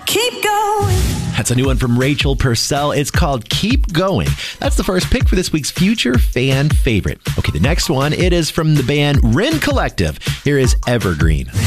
Keep going. That's a new one from Rachel Purcell. It's called Keep Going. That's the first pick for this week's Future Fan Favorite. Okay, the next one, it is from the band Ren Collective. Here is Evergreen.